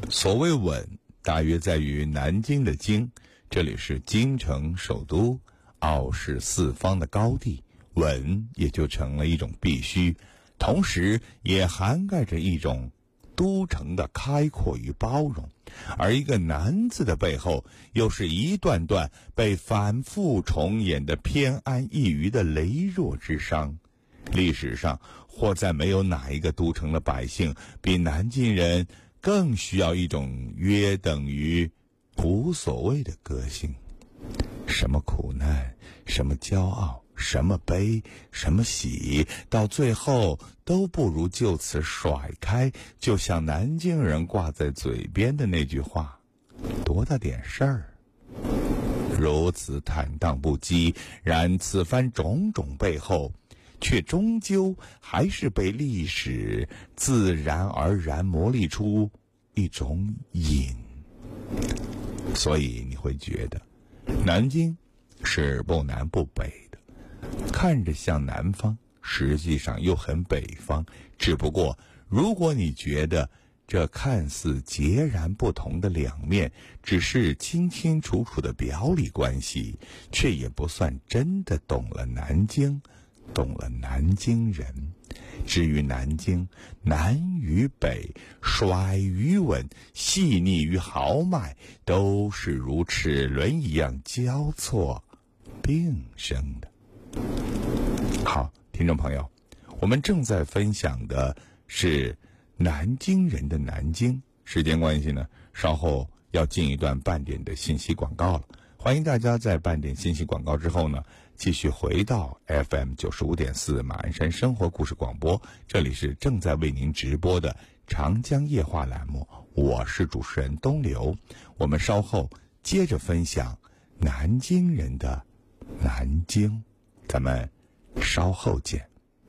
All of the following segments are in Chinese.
所谓稳，大约在于南京的京，这里是京城首都，傲视四方的高地，稳也就成了一种必须，同时也涵盖着一种都城的开阔与包容。而一个南字的背后，又是一段段被反复重演的偏安一隅的羸弱之伤。历史上或再没有哪一个都城的百姓比南京人更需要一种约等于无所谓的个性。什么苦难，什么骄傲，什么悲，什么喜，到最后都不如就此甩开，就像南京人挂在嘴边的那句话，多大点事儿。如此坦荡不羁，然此番种种背后，却终究还是被历史自然而然磨砺出一种瘾。所以你会觉得南京是不南不北的，看着像南方，实际上又很北方。只不过如果你觉得这看似截然不同的两面只是清清楚楚的表里关系，却也不算真的懂了南京，懂了南京人。至于南京，南与北，甩与稳，细腻与豪迈，都是如齿轮一样交错并生的。好，听众朋友，我们正在分享的是南京人的南京。时间关系呢，稍后要进一段半点的信息广告了。欢迎大家在半点信息广告之后呢，继续回到 FM 95.4马鞍山生活故事广播，这里是正在为您直播的长江夜话栏目，我是主持人东流。我们稍后接着分享南京人的南京，咱们稍后见。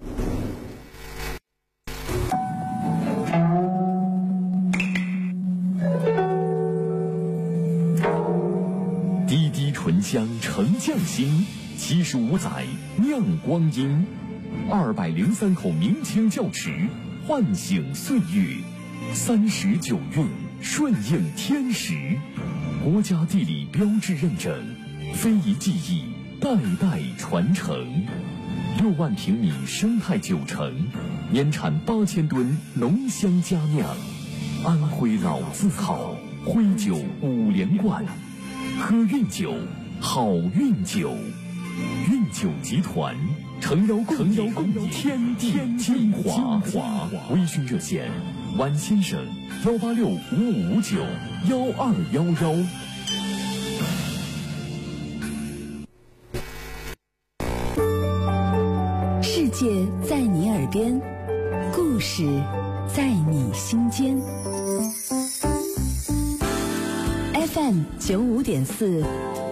滴滴醇香承匠心，75载酿光阴，203口明清窖池唤醒岁月，39韵顺应天时，国家地理标志认证，非遗技艺代代传承。6万平米生态酒城，年产8000吨浓香佳酿，安徽老字号，徽酒5连冠。喝韵酒，好运酒。韵酒集团诚邀共饮天地精华。微醺热线：宛先生18655591211。 世界在你耳边，故事在你心间。FM 95.4